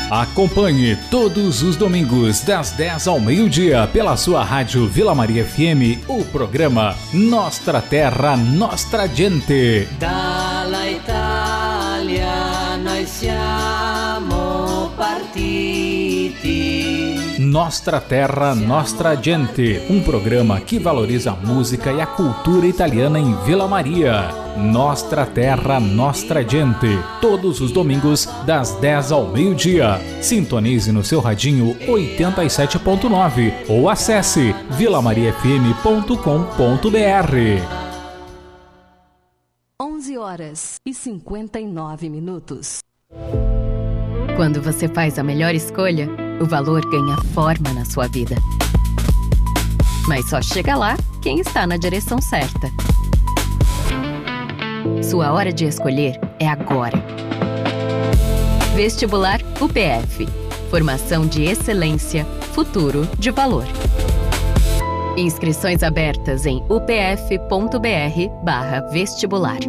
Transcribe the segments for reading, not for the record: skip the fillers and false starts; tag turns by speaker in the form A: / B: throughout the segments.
A: Acompanhe todos os domingos das 10 ao meio-dia pela sua rádio Vila Maria FM o programa Nostra Terra, Nostra Gente.
B: Dalla Italia noi siamo partiti.
A: Nostra Terra, Nostra Gente, um programa que valoriza a música e a cultura italiana em Vila Maria. Nostra Terra, Nostra Gente, todos os domingos das 10 ao meio-dia. Sintonize no seu radinho 87.9 ou acesse vilamariafm.com.br.
C: 11h59. Quando você faz a melhor escolha, o valor ganha forma na sua vida. Mas só chega lá quem está na direção certa. Sua hora de escolher é agora. Vestibular UPF. Formação de excelência, futuro de valor. Inscrições abertas em upf.br/vestibular.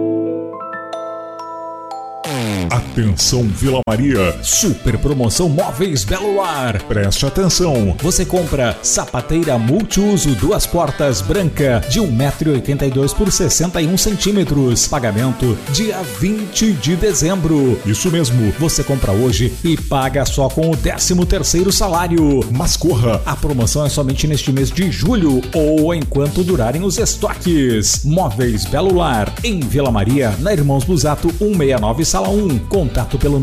D: Atenção Vila Maria, super promoção Móveis Belo Lar. Preste atenção, você compra sapateira multiuso 2 portas branca de 1,82 m por 61 centímetros. Pagamento dia 20 de dezembro. Isso mesmo, você compra hoje e paga só com o 13º salário. Mas corra, a promoção é somente neste mês de julho ou enquanto durarem os estoques. Móveis Belo Lar, em Vila Maria, na Irmãos Busato 169, sala 1. Contato pelo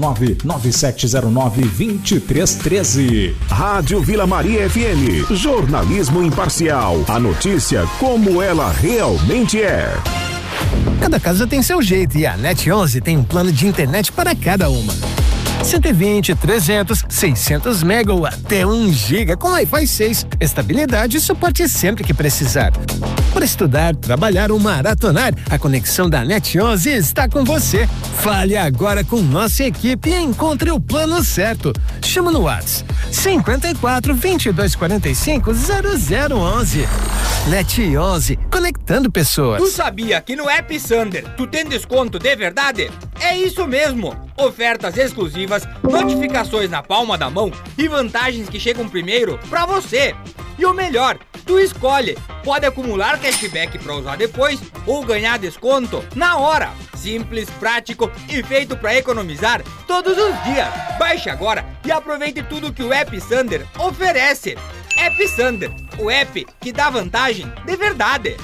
D: 99709-2313.
E: Rádio Vila Maria FM. Jornalismo imparcial. A notícia como ela realmente é.
F: Cada casa tem seu jeito e a Net11 tem um plano de internet para cada uma. 120, 300, 600 mega ou até 1 giga com Wi-Fi 6. Estabilidade e suporte sempre que precisar. Para estudar, trabalhar ou maratonar, a conexão da Net11 está com você. Fale agora com nossa equipe e encontre o plano certo. Chama no WhatsApp 54 22 45 0011. Net11, conectando pessoas.
G: Tu sabia que no App Sander tu tem desconto de verdade? É isso mesmo! Ofertas exclusivas, notificações na palma da mão e vantagens que chegam primeiro pra você. E o melhor, tu escolhe. Pode acumular cashback pra usar depois ou ganhar desconto na hora. Simples, prático e feito pra economizar todos os dias. Baixe agora e aproveite tudo que o App Sander oferece. App Sander, o app que dá vantagem de verdade.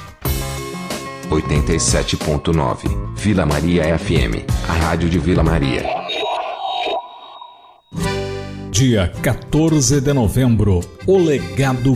H: 87.9 Vila Maria FM, a rádio de Vila Maria.
A: Dia 14 de novembro, o legado